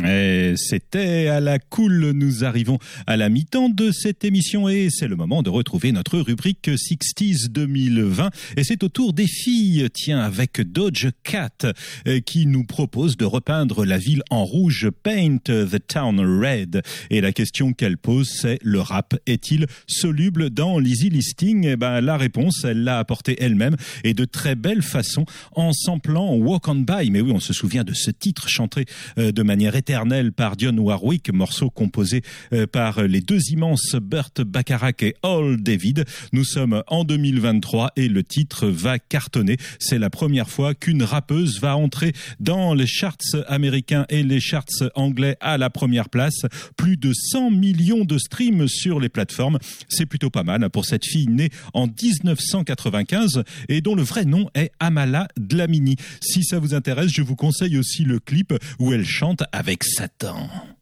Et c'était à la cool, nous arrivons à la mi-temps de cette émission et c'est le moment de retrouver notre rubrique 60s 2020 et c'est au tour des filles, tiens, avec Doja Cat qui nous propose de repeindre la ville en rouge, Paint the Town Red, et la question qu'elle pose c'est: le rap est-il soluble dans l'easy listening? Eh ben, la réponse, elle l'a apportée elle-même et de très belle façon en samplant Walk On By. Mais oui, on se souvient de ce titre chanté de manière éternelle par Dionne Warwick, morceau composé par les deux immenses Burt Bacharach et Hal David. Nous sommes en 2023 et le titre va cartonner. C'est la première fois qu'une rappeuse va entrer dans les charts américains et les charts anglais à la première place. Plus de 100 millions de streams sur les plateformes. C'est plutôt pas mal pour cette fille née en 1995 et dont le vrai nom est Amala Dlamini. Si ça vous intéresse, je vous conseille aussi le clip où elle chante avec Satan.